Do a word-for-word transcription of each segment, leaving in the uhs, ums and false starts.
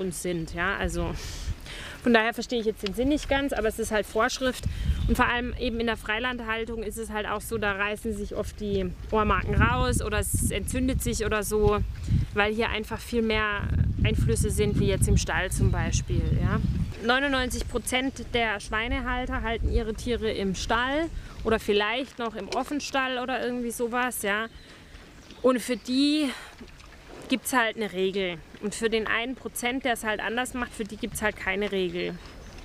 uns sind. Ja? Also von daher verstehe ich jetzt den Sinn nicht ganz, aber es ist halt Vorschrift. Und vor allem eben in der Freilandhaltung ist es halt auch so, da reißen sich oft die Ohrmarken raus oder es entzündet sich oder so, weil hier einfach viel mehr Einflüsse sind, wie jetzt im Stall zum Beispiel. Ja? neunundneunzig Prozent der Schweinehalter halten ihre Tiere im Stall oder vielleicht noch im Offenstall oder irgendwie sowas. Ja? Und für die gibt es halt eine Regel. Und für den einen Prozent, der es halt anders macht, für die gibt es halt keine Regel.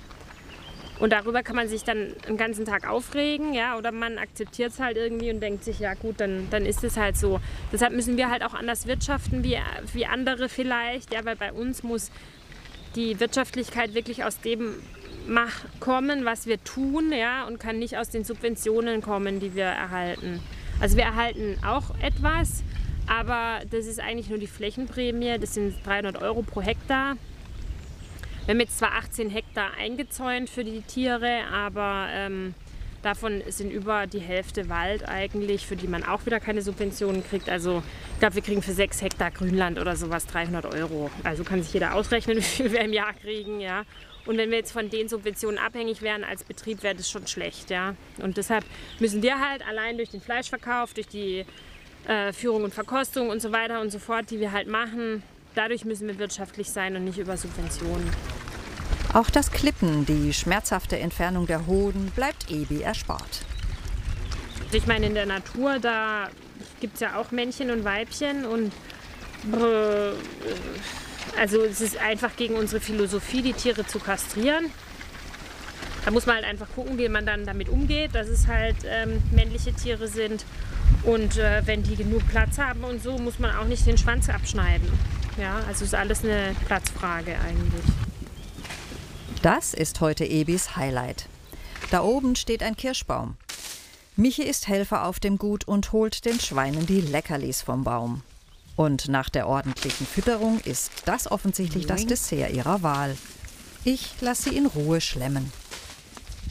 Und darüber kann man sich dann den ganzen Tag aufregen, ja, oder man akzeptiert es halt irgendwie und denkt sich, ja gut, dann, dann ist es halt so. Deshalb müssen wir halt auch anders wirtschaften wie, wie andere vielleicht, ja, weil bei uns muss die Wirtschaftlichkeit wirklich aus dem mach, kommen, was wir tun, ja, und kann nicht aus den Subventionen kommen, die wir erhalten. Also wir erhalten auch etwas, aber das ist eigentlich nur die Flächenprämie, das sind dreihundert Euro pro Hektar. Wir haben jetzt zwar achtzehn Hektar eingezäunt für die Tiere, aber ähm, davon sind über die Hälfte Wald eigentlich, für die man auch wieder keine Subventionen kriegt. Also ich glaube, wir kriegen für sechs Hektar Grünland oder sowas dreihundert Euro. Also kann sich jeder ausrechnen, wie viel wir im Jahr kriegen. Ja. Und wenn wir jetzt von den Subventionen abhängig wären als Betrieb, wäre das schon schlecht. Ja. Und deshalb müssen wir halt allein durch den Fleischverkauf, durch die äh, Führung und Verkostung und so weiter und so fort, die wir halt machen, dadurch müssen wir wirtschaftlich sein und nicht über Subventionen. Auch das Klippen, die schmerzhafte Entfernung der Hoden, bleibt Ebi erspart. Ich meine, in der Natur, da gibt es ja auch Männchen und Weibchen und äh, also es ist einfach gegen unsere Philosophie, die Tiere zu kastrieren. Da muss man halt einfach gucken, wie man dann damit umgeht, dass es halt ähm, männliche Tiere sind. Und äh, wenn die genug Platz haben und so, muss man auch nicht den Schwanz abschneiden. Ja, also ist alles eine Platzfrage eigentlich. Das ist heute Ebis Highlight. Da oben steht ein Kirschbaum. Michi ist Helfer auf dem Gut und holt den Schweinen die Leckerlis vom Baum. Und nach der ordentlichen Fütterung ist das offensichtlich das Dessert ihrer Wahl. Ich lasse sie in Ruhe schlemmen.